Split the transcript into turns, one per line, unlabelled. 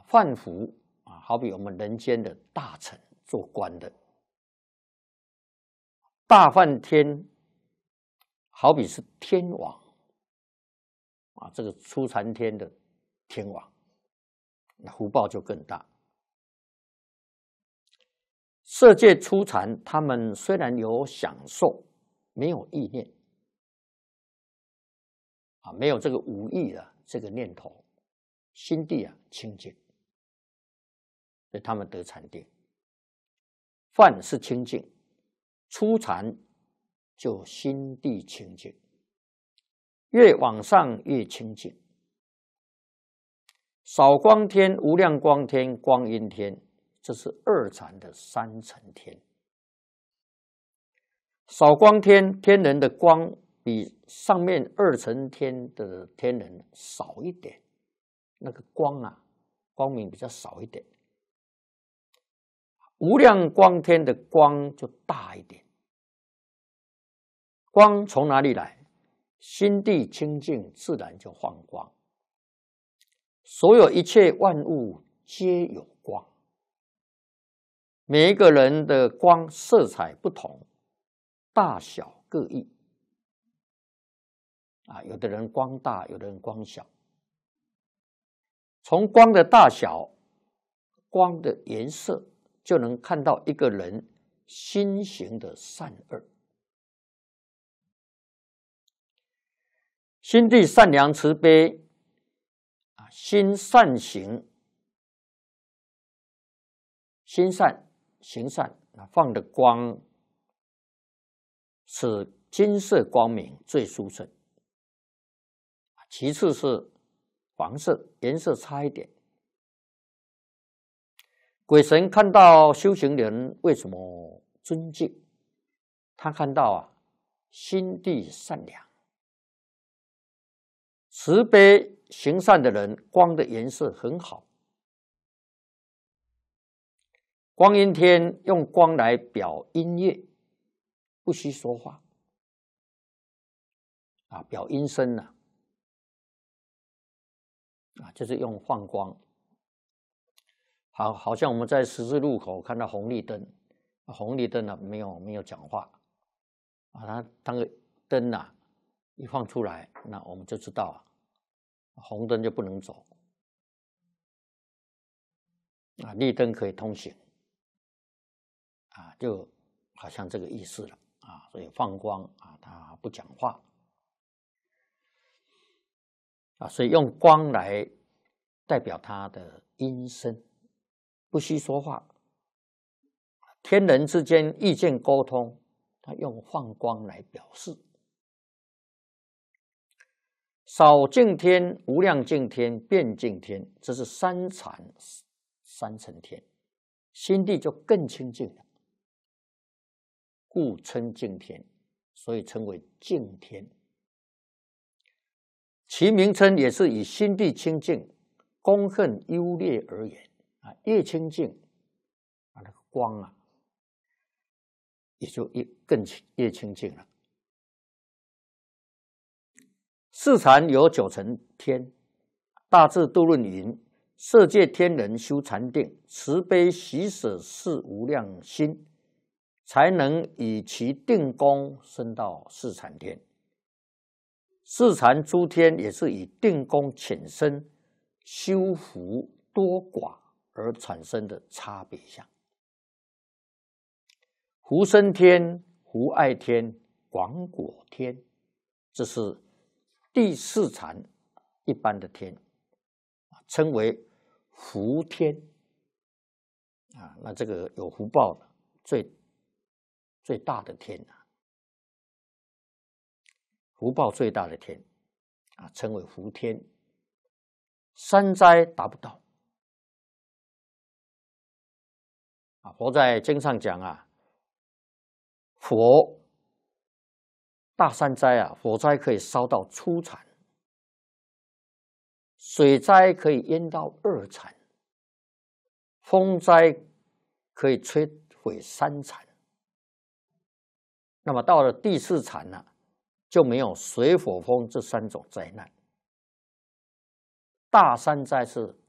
范福啊，好比我们人间的大臣做官的，大梵天好比是天王啊，这个出禅天的天王，那福报就更大。色界初禅，他们虽然有享受，没有意念啊，没有这个无意的这个念头，心地啊清净，所以他们得禅定。梵是清净，初禅就心地清净，越往上越清净。少光天、无量光天、光阴天，这是二禅的三层天。少光天，天人的光比上面二层天的天人少一点，那个光啊，光明比较少一点。无量光天的光就大一点。光从哪里来？心地清净，自然就放光。所有一切万物皆有光，每一个人的光色彩不同，大小各异啊，有的人光大，有的人光小。从光的大小、光的颜色，就能看到一个人心行的善恶。心地善良慈悲啊，心善行，心善行善，放的光是金色光明最殊胜，其次是黄色，颜色差一点。鬼神看到修行人为什么尊敬？他看到啊，心地善良、慈悲行善的人，光的颜色很好。光阴天用光来表音乐，不需说话啊，表音声啊，就是用放光。好像我们在十字路口看到红绿灯，红绿灯呢没有讲话啊，它那个灯啊一放出来，那我们就知道红灯就不能走啊，绿灯可以通行啊，就好像这个意思了啊。所以放光啊，它不讲话啊，所以用光来代表它的音声。不需说话，天人之间意见沟通，他用放光来表示。少净天、无量净天、遍净天，这是三禅三层天，心地就更清净了，故称净天，所以称为净天。其名称也是以心地清净、功恨优劣而言。越清净，那个光啊，也就越清净了。四禅有九层天，大智度论云：色界天人修禅定，慈悲喜舍是无量心，才能以其定功升到四禅天。四禅诸天也是以定功浅深、修福多寡而产生的差别相。福生天、福爱天、广果天，这是第四禅一般的天，称为福天啊。那这个有福报的最大的天啊，福报最大的天啊，称为福天。三灾达不到。佛在经上讲啊，佛大三灾啊，火灾可以烧到初禅，水灾可以淹到二禅，风灾可以摧毁三禅。那么到了第四禅呢，就没有水火风这三种灾难。大三灾是